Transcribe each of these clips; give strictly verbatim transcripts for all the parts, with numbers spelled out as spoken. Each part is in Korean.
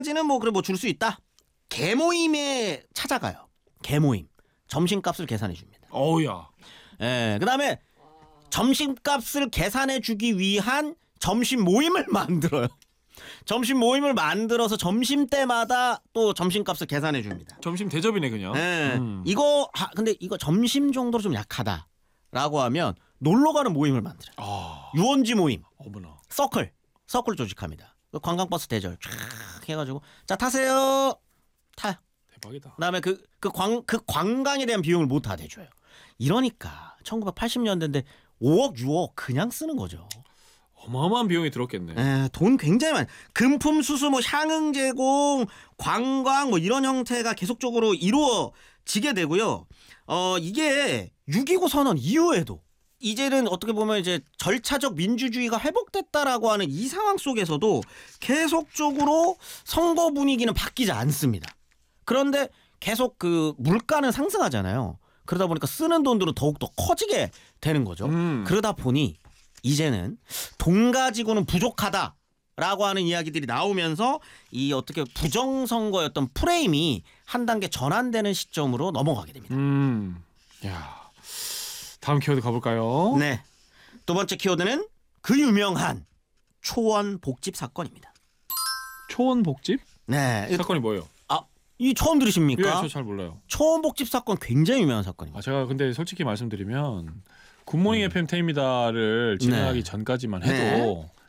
지는 뭐 그래 뭐 줄 수 있다. 개모임에 찾아가요. 개모임. 점심값을 계산해 줍니다. 어우야. 예. 그다음에 점심값을 계산해 주기 위한 점심 모임을 만들어요. 점심 모임을 만들어서 점심 때마다 또 점심값을 계산해 줍니다. 점심 대접이네 그냥. 예. 음. 이거 하, 근데 이거 점심 정도로 좀 약하다라고 하면 놀러 가는 모임을 만들어요. 아. 유원지 모임. 어머나. 서클. 서클 조직합니다. 관광버스 대절 쫙 해가지고 자 타세요. 타요. 대박이다. 그다음에 그 그 관 그 관광에 대한 비용을 못 다 대줘요. 이러니까 천구백팔십 년대인데 오억 유억 그냥 쓰는 거죠. 어마어마한 비용이 들었겠네. 에, 돈 굉장히 많이. 금품 수수, 뭐 향응 제공, 관광 뭐 이런 형태가 계속적으로 이루어지게 되고요. 어 이게 육이구 선언 이후에도 이제는 어떻게 보면 이제 절차적 민주주의가 회복됐다라고 하는 이 상황 속에서도 계속적으로 선거 분위기는 바뀌지 않습니다. 그런데 계속 그 물가는 상승하잖아요. 그러다 보니까 쓰는 돈들은 더욱더 커지게 되는 거죠. 음. 그러다 보니 이제는 돈 가지고는 부족하다라고 하는 이야기들이 나오면서 이 어떻게 부정선거였던 프레임이 한 단계 전환되는 시점으로 넘어가게 됩니다. 음. 야. 다음 키워드 가볼까요? 네. 두 번째 키워드는 그 유명한 초원 복집 사건입니다. 초원 복집? 네. 사건이 뭐예요? 아, 이 처음 들으십니까? 예, 저 잘 몰라요. 초원 복집 사건 굉장히 유명한 사건입니다. 아, 제가 근데 솔직히 말씀드리면 굿모닝 음. 에프엠 태입니다를 진행하기 네. 전까지만 해도 네.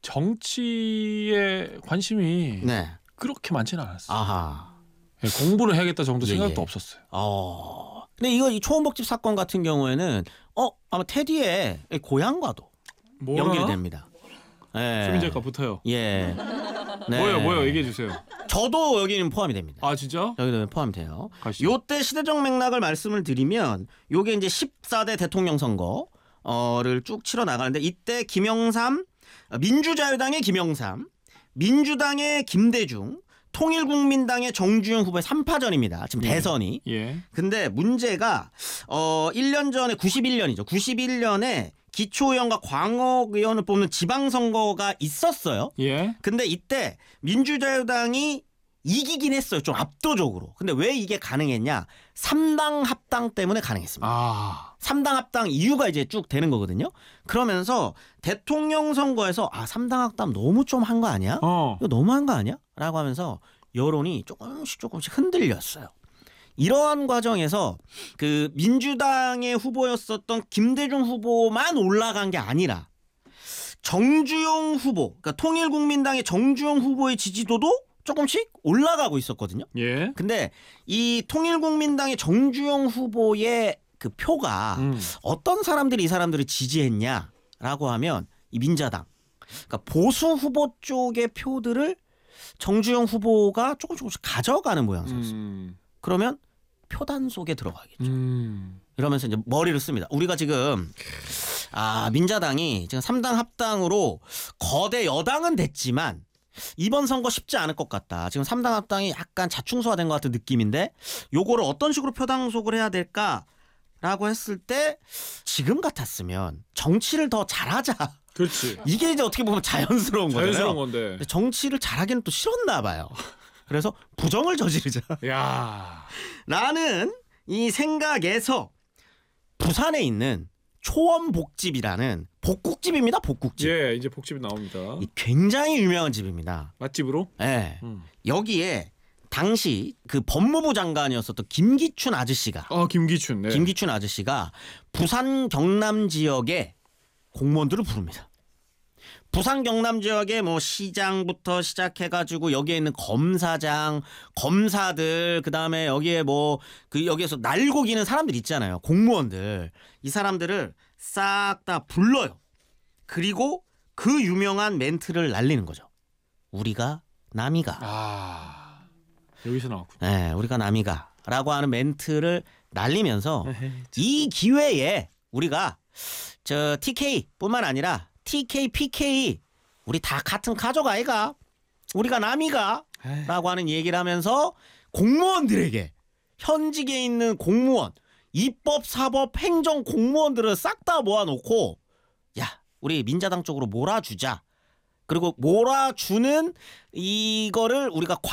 정치에 관심이 네. 그렇게 많지는 않았어요. 아하. 예, 공부를 해야겠다 정도 예, 생각도 예. 없었어요. 어. 근데 이거 이 초원복집 사건 같은 경우에는 어 아마 테디의 고향과도 뭐라? 연결이 됩니다. 예. 수민 작가 붙어요. 예. 네. 뭐요, 뭐요, 얘기해 주세요. 저도 여기는 포함이 됩니다. 아 진짜? 여기도 포함이 돼요. 가시죠. 요때 시대적 맥락을 말씀을 드리면 요게 이제 십사 대 대통령 선거를 쭉 치러 나가는데 이때 김영삼 민주자유당의 김영삼, 민주당의 김대중, 통일국민당의 정주영 후보의 삼 파전입니다. 지금 예. 대선이. 예. 근데 문제가 어 일 년 전에 구십일 년이죠. 구십일 년에 기초의원과 광역의원을 뽑는 지방선거가 있었어요. 예. 근데 이때 민주자유당이 이기긴 했어요. 좀 압도적으로. 근데 왜 이게 가능했냐? 삼 당 합당 때문에 가능했습니다. 아. 삼 당 합당 이유가 이제 쭉 되는 거거든요. 그러면서 대통령 선거에서 아, 삼 당 합당 너무 좀 한 거 아니야? 어. 이거 너무 한 거 아니야? 라고 하면서 여론이 조금씩 조금씩 흔들렸어요. 이러한 과정에서 그 민주당의 후보였었던 김대중 후보만 올라간 게 아니라 정주영 후보, 그러니까 통일국민당의 정주영 후보의 지지도도 조금씩 올라가고 있었거든요. 예. 근데 이 통일국민당의 정주영 후보의 그 표가 음. 어떤 사람들이 이 사람들을 지지했냐라고 하면 이 민자당, 그러니까 보수 후보 쪽의 표들을 정주영 후보가 조금 조금씩 가져가는 모양새였어요. 음. 그러면 표단 속에 들어가겠죠. 음. 이러면서 이제 머리를 씁니다. 우리가 지금 아 민자당이 지금 삼 당 합당으로 거대 여당은 됐지만 이번 선거 쉽지 않을 것 같다. 지금 삼 당 합당이 약간 자충수화된 것 같은 느낌인데 요거를 어떤 식으로 표당속을 해야 될까라고 했을 때 지금 같았으면 정치를 더 잘하자. 그렇지. 이게 이제 어떻게 보면 자연스러운 거잖아요. 자연스러운 건데. 근데 정치를 잘하기는 또 싫었나 봐요. 그래서 부정을 저지르자. 야. 라는 이 생각에서 부산에 있는 초원복집이라는 복국집입니다. 복국집. 예, 이제 복집이 나옵니다. 이 굉장히 유명한 집입니다. 맛집으로? 네. 음. 여기에 당시 그 법무부 장관이었었던 김기춘 아저씨가 아, 김기춘. 네. 김기춘 아저씨가 부산 경남 지역의 공무원들을 부릅니다. 부산 경남 지역의 뭐 시장부터 시작해가지고 여기에 있는 검사장, 검사들, 그 다음에 여기에 뭐 그 여기에서 날고기는 사람들 있잖아요. 공무원들. 이 사람들을 싹 다 불러요. 그리고 그 유명한 멘트를 날리는 거죠. 우리가 남이가. 아, 여기서 나왔군요. 네, 우리가 남이가라고 하는 멘트를 날리면서 이 기회에 우리가 저 티케이뿐만 아니라 티케이, 피케이 우리 다 같은 가족 아이가? 우리가 남이가? 라고 하는 얘기를 하면서 공무원들에게 현직에 있는 공무원, 입법, 사법, 행정 공무원들을 싹 다 모아놓고 야, 우리 민자당 쪽으로 몰아주자. 그리고 몰아주는 이거를 우리가